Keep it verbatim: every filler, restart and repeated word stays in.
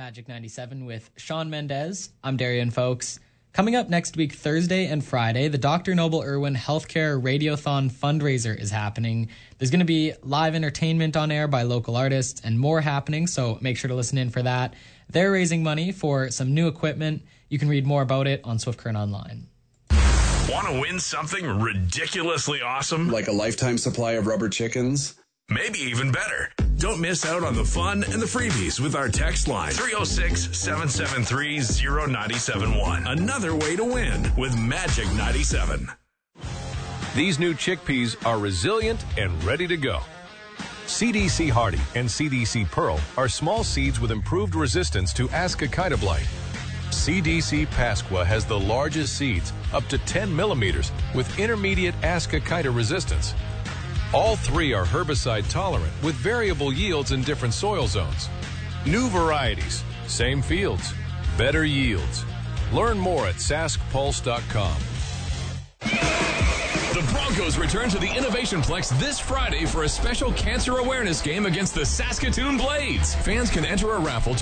Magic ninety-seven with Sean Mendez. I'm Darian, folks. Coming up next week, Thursday and Friday, the Doctor Noble Irwin Healthcare Radiothon fundraiser is happening. There's going to be live entertainment on air by local artists and more happening, so make sure to listen in for that. They're raising money for some new equipment. You can read more about it on Swift Current Online. Want to win something ridiculously awesome? Like a lifetime supply of rubber chickens? Maybe even better. Don't miss out on the fun and the freebies with our text line three oh six, seven seven three, oh nine seven one. Another way to win with Magic ninety-seven. These new chickpeas are resilient and ready to go. C D C Hardy and C D C Pearl are small seeds with improved resistance to Ascochyta blight. C D C Pasqua has the largest seeds, up to ten millimeters, with intermediate Ascochyta resistance. All three are herbicide tolerant with variable yields in different soil zones. New varieties, same fields, better yields. Learn more at sask pulse dot com. The Broncos return to the Innovation Plex this Friday for a special cancer awareness game against the Saskatoon Blades. Fans can enter a raffle to